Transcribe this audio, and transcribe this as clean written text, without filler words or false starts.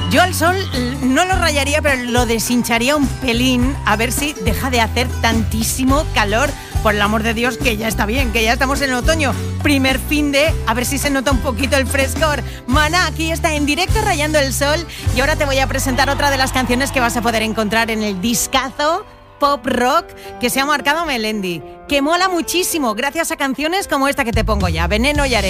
Yo al sol no lo rayaría, pero lo deshincharía un pelín, a ver si deja de hacer tantísimo calor. Por el amor de Dios, que ya está bien, que ya estamos en otoño. Primer fin de, a ver si se nota un poquito el frescor. Maná, aquí está en directo rayando el sol. Y ahora te voy a presentar otra de las canciones que vas a poder encontrar en el discazo pop rock que se ha marcado Melendi, que mola muchísimo gracias a canciones como esta que te pongo ya, Veneno y Arena.